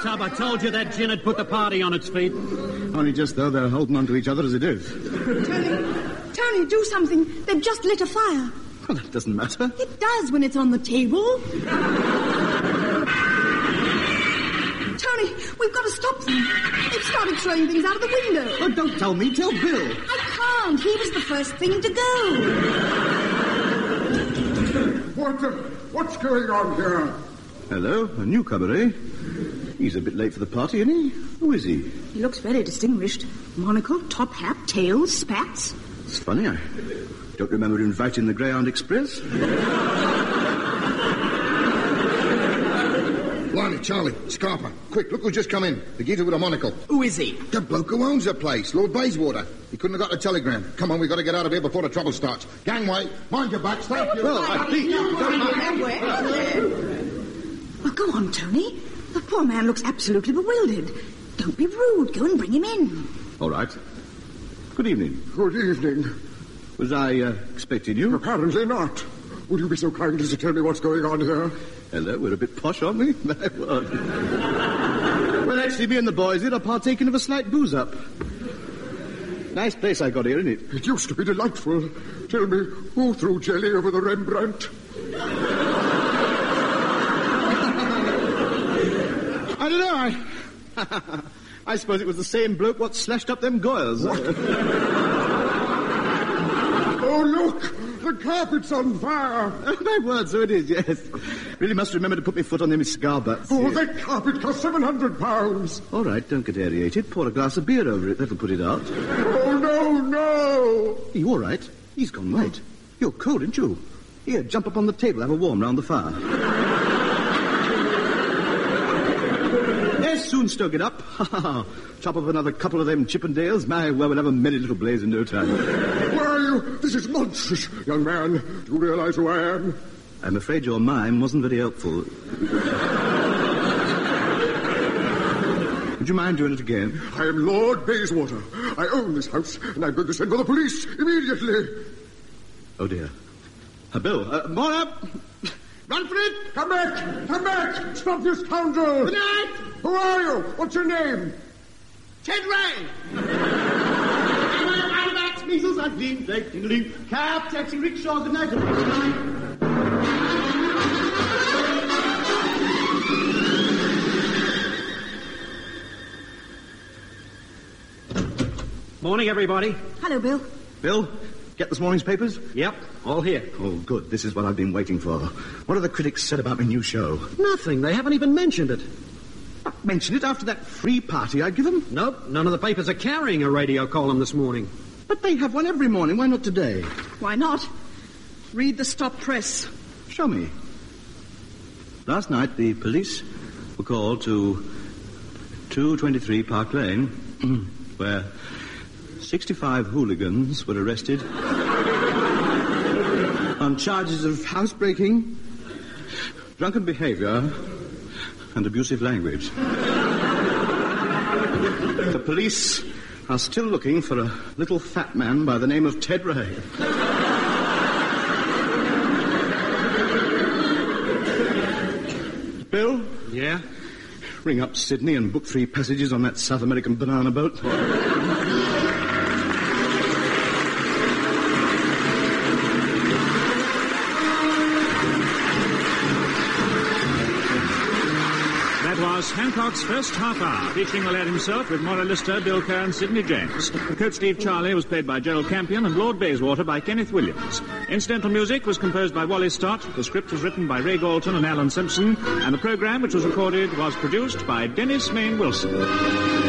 Tub, I told you that gin had put the party on its feet. Only just, though, they're holding on to each other as it is. Tony, do something. They've just lit a fire. Well, that doesn't matter. It does when it's on the table. Tony, we've got to stop them. They've started throwing things out of the window. Oh, don't tell me, tell Bill. I can't. He was the first thing to go. What's going on here? Hello, a newcomer, eh? He's a bit late for the party, isn't he? Who is he? He looks very distinguished. Monocle, top hat, tails, spats. It's funny, I don't remember inviting the Greyhound Express. Blimey, Charlie, Scarper, quick, look who's just come in. The geezer with a monocle. Who is he? The bloke who owns the place, Lord Bayswater. He couldn't have got the telegram. Come on, we've got to get out of here before the trouble starts. Gangway, mind your back, stop you. Well, Well, go on, Tony. The poor man looks absolutely bewildered. Don't be rude. Go and bring him in. All right. Good evening. Good evening. Was I expecting you? Apparently not. Would you be so kind as to tell me what's going on here? Hello, we're a bit posh, aren't we? My word. Well, actually, me and the boys here are partaking of a slight booze-up. Nice place I got here, isn't it? It used to be delightful. Tell me, who threw jelly over the Rembrandt? I don't know, I suppose it was the same bloke what slashed up them Goyles. Oh, look! The carpet's on fire! My word, so it is, yes. Really must remember to put my foot on them cigar butts. Oh, that carpet cost £700. All right, don't get aerated. Pour a glass of beer over it. That'll put it out. Oh, no! Are you all right? He's gone white. You're cold, aren't you? Here, jump up on the table. Have a warm round the fire. Yes, soon stoke it up. Chop up another couple of them Chippendales. My, well, we'll have a merry little blaze in no time. Where are you? This is monstrous. Young man, do you realize who I am? I'm afraid your mime wasn't very helpful. Would you mind doing it again? I am Lord Bayswater. I own this house, and I'm going to send for the police immediately. Oh, dear. Bill, more up! Run for it! Come back! Come back! Stop this scoundrel! Good night! Who are you? What's your name? Ted Ray! I'm back, measles, I've been tingling. Cab, taxi, rickshaw, good night. Morning, everybody. Hello, Bill. Bill, get this morning's papers? Yep, all here. Oh, good. This is what I've been waiting for. What have the critics said about my new show? Nothing. They haven't even mentioned it. Mention it after that free party I'd given? Nope, none of the papers are carrying a radio column this morning. But they have one every morning. Why not today? Why not? Read the stop press. Show me. Last night, the police were called to 223 Park Lane, where 65 hooligans were arrested on charges of housebreaking, drunken behavior, and abusive language. The police are still looking for a little fat man by the name of Ted Ray. Bill? Yeah? Ring up Sydney and book 3 passages on that South American banana boat. Hancock's first half hour, featuring the lad himself with Maura Lister, Bill Kerr and Sidney James. Coach Steve Charlie was played by Gerald Campion and Lord Bayswater by Kenneth Williams. Incidental music was composed by Wally Stott, the script was written by Ray Galton and Alan Simpson, and the programme, which was recorded, was produced by Dennis Mayne Wilson.